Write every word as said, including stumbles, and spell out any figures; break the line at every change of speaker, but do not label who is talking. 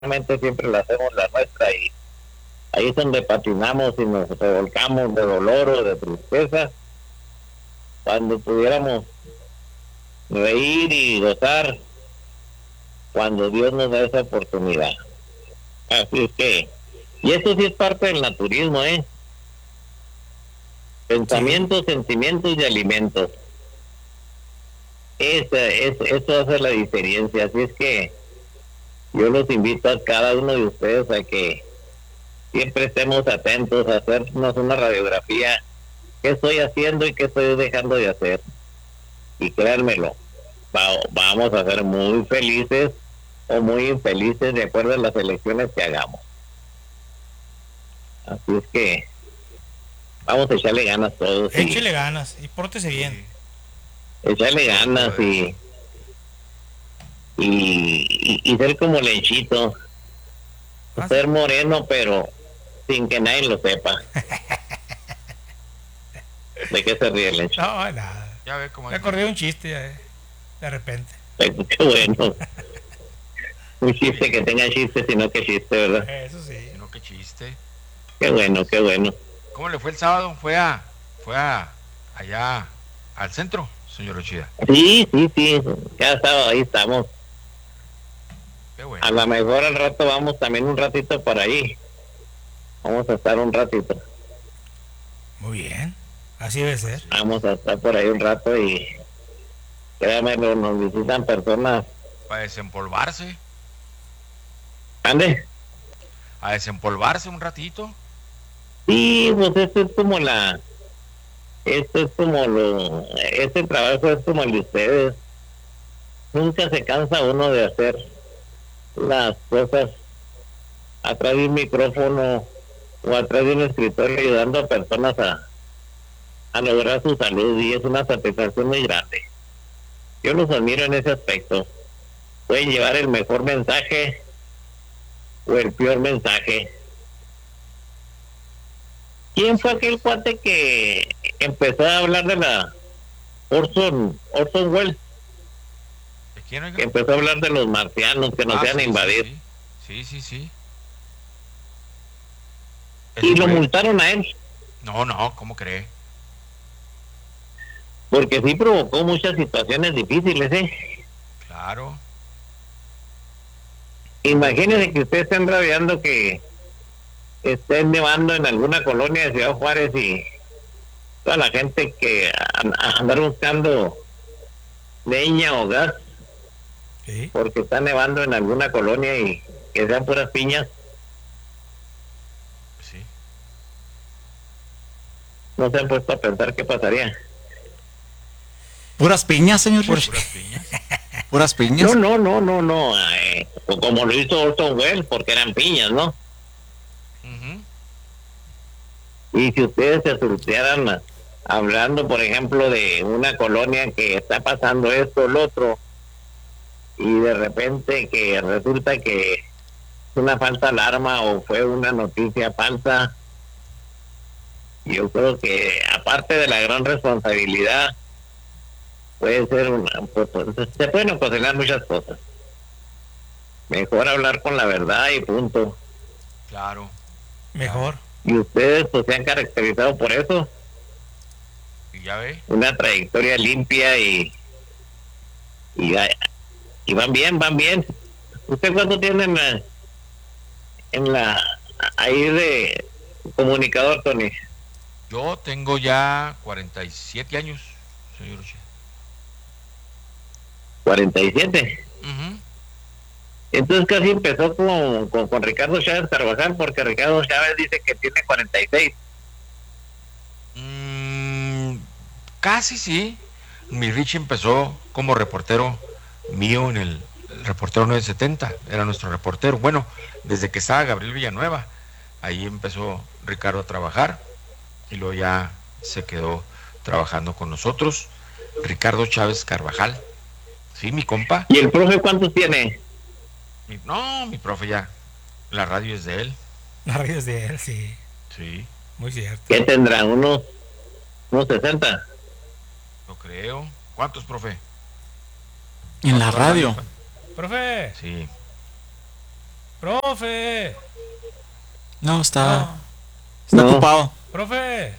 realmente siempre la hacemos la nuestra y ahí es donde patinamos y nos revolcamos de dolor o de tristeza, cuando pudiéramos reír y gozar, cuando Dios nos da esa oportunidad. Así es que, y eso sí es parte del naturismo, ¿eh?
Sí.
Pensamientos, sentimientos y alimentos. Esa, es, eso hace la diferencia. Así es que yo los invito a cada uno de ustedes a que siempre estemos atentos a hacernos una radiografía. ¿Qué estoy haciendo y qué estoy dejando de hacer? Y créanmelo, va, vamos a ser muy felices o muy infelices de acuerdo a las elecciones que hagamos. Así es que vamos a echarle ganas todos y
Échele ganas y pórtese bien.
Sí,
echarle
sobre
ganas
todo eso.
y, y, y, y ser como Lenchito,
¿Ah, sí?
ser moreno pero sin que nadie lo sepa. ¿De qué se ríe Lencho?
No, nada.
Ya ve cómo
Me
es
acordé
Lencho.
de un chiste eh, de repente.
Qué bueno, un
Muy
chiste que
bien.
tenga chiste, sino que chiste, ¿verdad?
Eso sí.
Sino qué chiste.
Qué bueno, qué bueno.
¿Cómo le fue el sábado? Fue a, fue a, allá al centro, señor Ochida.
Sí, sí, sí, ya estaba, ahí estamos.
Qué
A
bueno.
lo mejor al rato vamos también un ratito por ahí. Vamos a estar un ratito.
Muy bien. Así debe ser.
Así
Vamos
es.
a estar por ahí un rato y créanme, nos visitan personas.
Para desempolvarse.
¿Ande?
A desempolvarse un ratito.
Sí, pues esto es como la, esto es como lo, este trabajo es como el de ustedes. Nunca se cansa uno de hacer las cosas atrás de un micrófono o atrás de un escritorio ayudando a personas a, a lograr su salud y es una satisfacción muy grande. Yo los admiro en ese aspecto. Pueden llevar el mejor mensaje o el peor mensaje. ¿Quién
Así
fue aquel
es.
cuate que empezó a hablar de la Orson, Orson Welles?
¿De quién,
Que
oiga?
empezó a hablar de los marcianos que nos
Ah,
iban a
sí, sí,
invadir.
sí. Sí, sí, sí. Ese
Y lo
fue.
multaron a él,
No, no, ¿cómo cree?
porque sí provocó muchas situaciones difíciles, ¿eh?
Claro.
Imagínense que ustedes estén rodeando que estén nevando en alguna colonia de Ciudad Juárez y toda la gente que a, a andar buscando leña o gas
Sí.
porque está nevando en alguna colonia y que sean puras piñas,
Pues sí.
no se han puesto a pensar qué pasaría.
Puras piñas, señor
Por...
Rich.
Puras piñas.
Puras
No,
piñas.
no, no, no, no, eh, como lo hizo Orson Welles, porque eran piñas, ¿no?
Ujú.
Y si ustedes se surtearan hablando, por ejemplo, de una colonia que está pasando esto, lo otro, y de repente que resulta que es una falsa alarma o fue una noticia falsa, yo creo que aparte de la gran responsabilidad, puede ser una, pues, pues, se pueden ocasionar muchas cosas. Mejor hablar con la verdad y punto.
Claro, claro.
Mejor.
Y ustedes pues se han caracterizado por eso,
Y ya ve.
una trayectoria limpia y, y, y van bien, van bien. ¿Usted cuánto tiene en la, en la ahí de comunicador, Tony?
Yo tengo ya cuarenta y siete años, señor Ochida.
Cuarenta y siete.
Ujú.
Entonces casi empezó con, con, con Ricardo Chávez Carvajal, porque Ricardo Chávez dice que tiene cuarenta y seis.
Mm, casi sí. Mi Rich empezó como reportero mío en el, el reportero nueve setenta, era nuestro reportero. Bueno, desde que estaba Gabriel Villanueva, ahí empezó Ricardo a trabajar y luego ya se quedó trabajando con nosotros. Ricardo Chávez Carvajal, sí, mi compa.
¿Y el profe cuántos tiene?
Mi- no, mi profe ya, la radio es de él,
Las redes de él, sí.
sí,
Muy cierto.
¿Qué tendrán? ¿Unos, unos sesenta?
lo creo. ¿Cuántos, profe?
En la
¿Cuántos dan radio?
radio.
Profe.
Sí,
Profe.
No, está,
No.
está
No.
ocupado.
Profe.